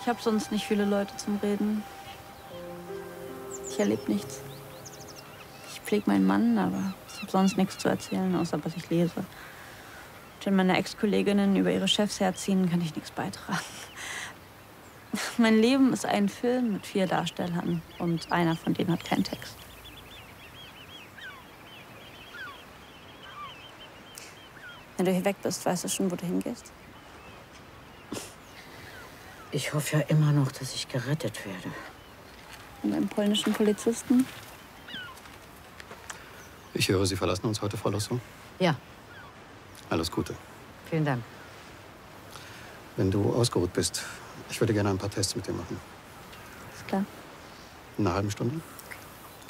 Ich habe sonst nicht viele Leute zum Reden. Ich erlebe nichts. Ich pflege meinen Mann, aber ich habe sonst nichts zu erzählen, außer was ich lese. Und wenn meine Ex-Kolleginnen über ihre Chefs herziehen, kann ich nichts beitragen. Mein Leben ist ein Film mit 4 Darstellern und einer von denen hat keinen Text. Wenn du hier weg bist, weißt du schon, wo du hingehst? Ich hoffe ja immer noch, dass ich gerettet werde. Von einem polnischen Polizisten? Ich höre, Sie verlassen uns heute, Frau Losso. Ja. Alles Gute. Vielen Dank. Wenn du ausgeruht bist, ich würde gerne ein paar Tests mit dir machen. Ist klar. In einer halben Stunde?